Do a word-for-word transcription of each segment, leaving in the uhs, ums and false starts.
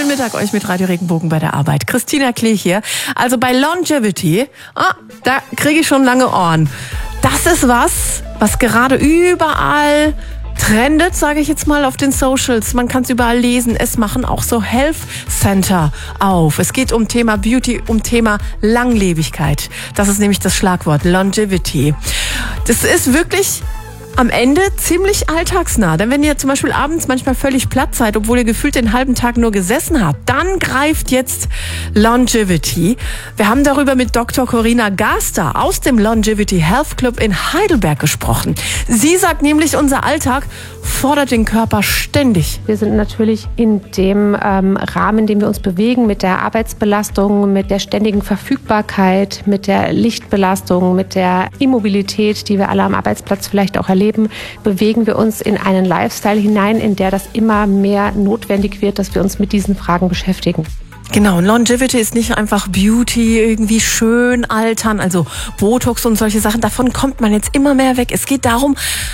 Mittag euch mit Radio Regenbogen bei der Arbeit. Christina Klee hier. Also bei Longevity, ah, da kriege ich schon lange Ohren. Das ist was, was gerade überall trendet, sage ich jetzt mal, auf den Socials. Man kann es überall lesen. Es machen auch so Health Center auf. Es geht um Thema Beauty, um Thema Langlebigkeit. Das ist nämlich das Schlagwort Longevity. Das ist wirklich am Ende ziemlich alltagsnah. Denn wenn ihr zum Beispiel abends manchmal völlig platt seid, obwohl ihr gefühlt den halben Tag nur gesessen habt, dann greift jetzt Longevity. Wir haben darüber mit Doktor Corinna Gaster aus dem Longevity Health Club in Heidelberg gesprochen. Sie sagt nämlich, unser Alltag fordert den Körper ständig. Wir sind natürlich in dem ähm, Rahmen, in dem wir uns bewegen, mit der Arbeitsbelastung, mit der ständigen Verfügbarkeit, mit der Lichtbelastung, mit der Immobilität, die wir alle am Arbeitsplatz vielleicht auch erleben, bewegen wir uns in einen Lifestyle hinein, in der das immer mehr notwendig wird, dass wir uns mit diesen Fragen beschäftigen. Genau, und Longevity ist nicht einfach Beauty, irgendwie schön altern, also Botox und solche Sachen. Davon kommt man jetzt immer mehr weg. Es geht darum,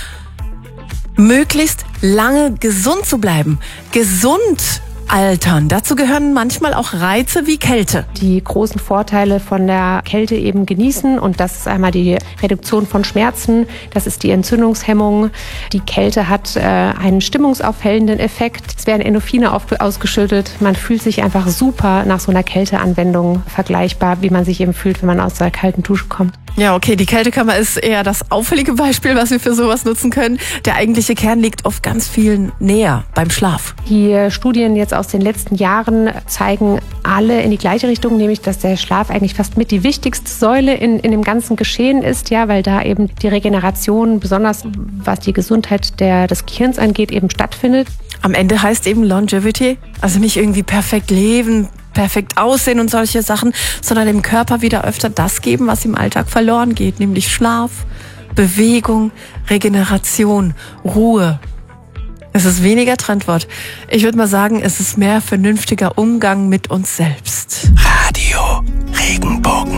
möglichst lange gesund zu bleiben. Gesund altern. Dazu gehören manchmal auch Reize wie Kälte. Die großen Vorteile von der Kälte eben genießen, und das ist einmal die Reduktion von Schmerzen, das ist die Entzündungshemmung. Die Kälte hat äh, einen stimmungsaufhellenden Effekt. Es werden Endorphine auf, ausgeschüttet. Man fühlt sich einfach super nach so einer Kälteanwendung, vergleichbar, wie man sich eben fühlt, wenn man aus der kalten Dusche kommt. Ja, okay, die Kältekammer ist eher das auffällige Beispiel, was wir für sowas nutzen können. Der eigentliche Kern liegt oft ganz viel näher beim Schlaf. Die Studien jetzt aus den letzten Jahren zeigen alle in die gleiche Richtung, nämlich dass der Schlaf eigentlich fast mit die wichtigste Säule in, in dem ganzen Geschehen ist, ja, weil da eben die Regeneration, besonders was die Gesundheit der, des Gehirns angeht, eben stattfindet. Am Ende heißt eben Longevity, also nicht irgendwie perfekt leben, perfekt aussehen und solche Sachen, sondern dem Körper wieder öfter das geben, was im Alltag verloren geht, nämlich Schlaf, Bewegung, Regeneration, Ruhe. Es ist weniger Trendwort. Ich würde mal sagen, es ist mehr vernünftiger Umgang mit uns selbst. Radio Regenbogen.